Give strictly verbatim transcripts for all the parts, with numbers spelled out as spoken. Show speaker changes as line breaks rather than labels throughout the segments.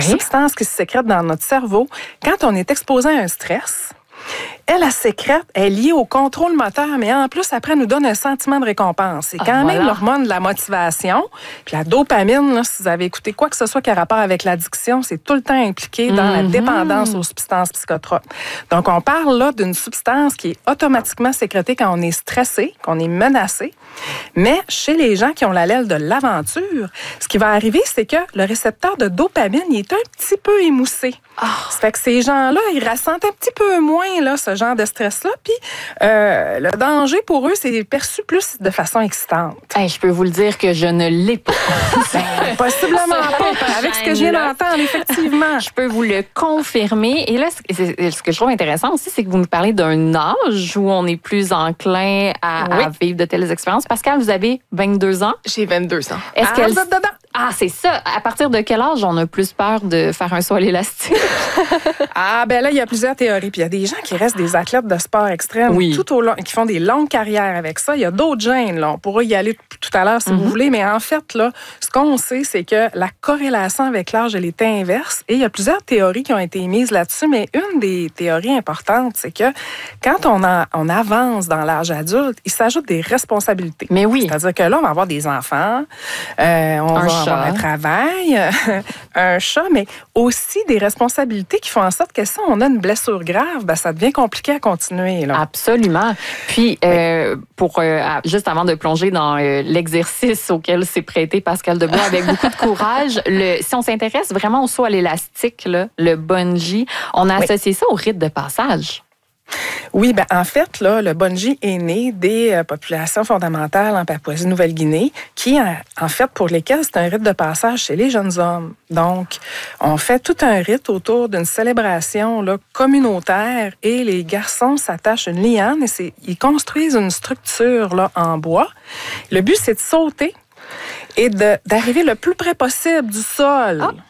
substance qui se sécrète dans notre cerveau quand on est exposé à un stress. Elle, elle sécrète, elle est liée au contrôle moteur, mais en plus, après, elle nous donne un sentiment de récompense. C'est quand ah, même voilà. l'hormone de la motivation. Puis la dopamine, là, si vous avez écouté quoi que ce soit qui a rapport avec l'addiction, c'est tout le temps impliqué dans mm-hmm. la dépendance aux substances psychotropes. Donc, on parle là d'une substance qui est automatiquement sécrétée quand on est stressé, qu'on est menacé. Mais chez les gens qui ont l'allèle de l'aventure, ce qui va arriver, c'est que le récepteur de dopamine, il est un petit peu émoussé. Oh. Ça fait que ces gens-là, ils ressentent un petit peu moins là, ce genre de stress-là. Puis euh, le danger pour eux, c'est perçu plus de façon excitante.
Hey, je peux vous le dire que je ne l'ai pas.
ben, possiblement pas. Avec ce que je viens d'entendre, effectivement.
Je peux vous le confirmer. Et là, ce que je trouve intéressant aussi, c'est que vous nous parlez d'un âge où on est plus enclin à, oui. à vivre de telles expériences. Pascal, vous avez vingt-deux ans.
J'ai vingt-deux ans.
Est-ce ah, qu'elle... dedans. Ah, c'est ça. À partir de quel âge on a plus peur de faire un saut à l'élastique?
ah, ben là, il y a plusieurs théories. Puis il y a des gens qui restent des athlètes de sport extrême oui. tout au long, qui font des longues carrières avec ça. Il y a d'autres gènes, là. On pourra y aller tout à l'heure si mm-hmm. vous voulez. Mais en fait, là, ce qu'on sait, c'est que la corrélation avec l'âge, elle est inverse. Et il y a plusieurs théories qui ont été émises là-dessus. Mais une des théories importantes, c'est que quand on, a, on avance dans l'âge adulte, il s'ajoute des responsabilités.
Mais oui.
C'est-à-dire que là, on va avoir des enfants, euh, on
un
va
chat.
avoir un travail, un chat, mais aussi des responsabilités qui font en sorte que si on a une blessure grave, ben, ça devient compliqué à continuer. Là.
Absolument. Puis, euh, pour euh, juste avant de plonger dans euh, l'exercice auquel s'est prêté Pascal Debois avec beaucoup de courage, le, si on s'intéresse vraiment au saut à l'élastique, là, le bungee, on a oui. associé ça au rite de passage.
Oui, ben en fait, là, le bungee est né des euh, populations fondamentales en Papouasie-Nouvelle-Guinée qui, en, en fait, pour lesquelles c'est un rite de passage chez les jeunes hommes. Donc, on fait tout un rite autour d'une célébration là, communautaire et les garçons s'attachent une liane et c'est, ils construisent une structure là, en bois. Le but, c'est de sauter et de, d'arriver le plus près possible du sol. Ah.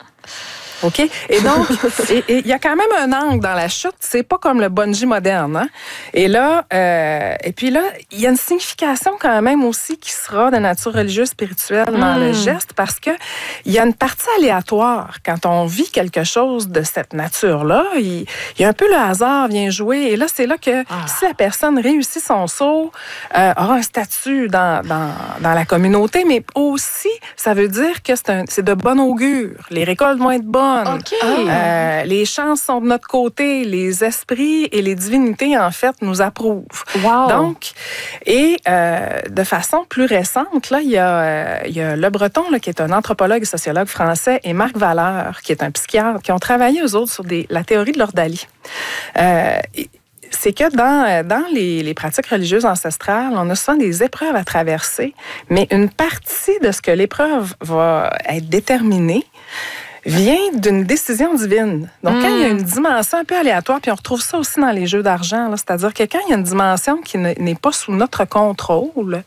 OK? Et donc, il y a quand même un angle dans la chute. C'est pas comme le bungee moderne. Hein? Et là, euh, et puis là, il y a une signification quand même aussi qui sera de nature religieuse, spirituelle dans mmh. le geste parce que il y a une partie aléatoire. Quand on vit quelque chose de cette nature-là, il y a un peu le hasard vient jouer. Et là, c'est là que ah. si la personne réussit son saut, euh, aura un statut dans, dans, dans la communauté, mais aussi, ça veut dire que c'est, un, c'est de bon augure. Les récoltes vont être bonnes.
Okay.
Euh, les chances sont de notre côté, les esprits et les divinités en fait nous approuvent.
Wow.
Donc, et euh, de façon plus récente, là, il y a, euh, il y a Le Breton là, qui est un anthropologue et sociologue français et Marc Valeur qui est un psychiatre qui ont travaillé eux autres sur des, la théorie de l'ordalie. Euh, c'est que dans, dans les, les pratiques religieuses ancestrales, on a souvent des épreuves à traverser, mais une partie de ce que l'épreuve va être déterminée vient d'une décision divine. Donc, mmh. quand il y a une dimension un peu aléatoire, puis on retrouve ça aussi dans les jeux d'argent, là, c'est-à-dire que quand il y a une dimension qui n'est pas sous notre contrôle,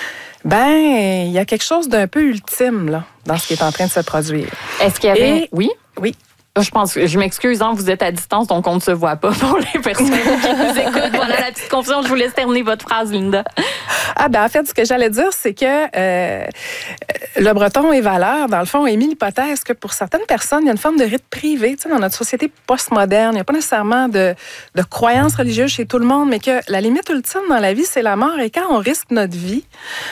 ben il y a quelque chose d'un peu ultime là, dans ce qui est en train de se produire.
Est-ce qu'il y avait...
Et,
oui?
Oui.
Je pense, je m'excuse, hein, vous êtes à distance, donc on ne se voit pas pour les personnes qui nous écoutent. Voilà la petite confusion. Je vous laisse terminer votre phrase, Linda.
Ah ben en fait, ce que j'allais dire, c'est que euh, Le Breton et Valeur, dans le fond, ont émis l'hypothèse que pour certaines personnes, il y a une forme de rite privé. Tu sais, dans notre société postmoderne, il n'y a pas nécessairement de, de croyances religieuses chez tout le monde, mais que la limite ultime dans la vie, c'est la mort. Et quand on risque notre vie,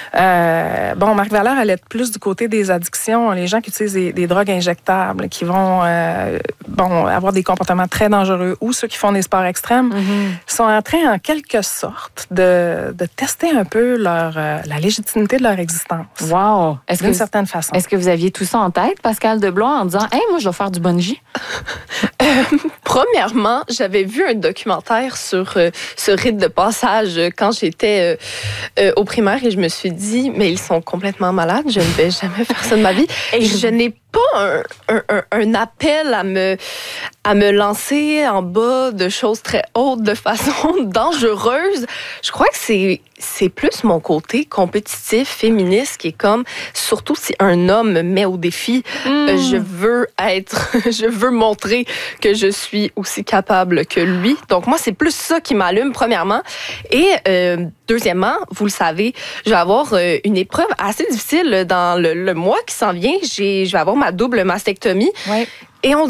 euh, bon, Marc Valeur allait être plus du côté des addictions, les gens qui utilisent des, des drogues injectables, qui vont... Euh, bon, avoir des comportements très dangereux ou ceux qui font des sports extrêmes mm-hmm. sont en train, en quelque sorte, de, de tester un peu leur, euh, la légitimité de leur existence.
Wow! Est-ce
d'une
que,
certaine façon.
Est-ce que vous aviez tout ça en tête, Pascal Deblois, en disant « Hey, moi, je vais faire du bungee? »
euh, Premièrement, j'avais vu un documentaire sur euh, ce rite de passage quand j'étais euh, euh, au primaire et je me suis dit « Mais ils sont complètement malades, je ne vais jamais faire ça de ma vie. » Et je n'ai pas un, un, un appel à me, à me lancer en bas de choses très hautes de façon dangereuse. Je crois que c'est, c'est plus mon côté compétitif, féministe, qui est comme, surtout si un homme me met au défi, mm. euh, je veux être, je veux montrer que je suis aussi capable que lui. Donc moi, c'est plus ça qui m'allume, premièrement. Et euh, deuxièmement, vous le savez, je vais avoir euh, une épreuve assez difficile dans le, le mois qui s'en vient. J'ai, je vais avoir ma double mastectomie.
Ouais.
Et on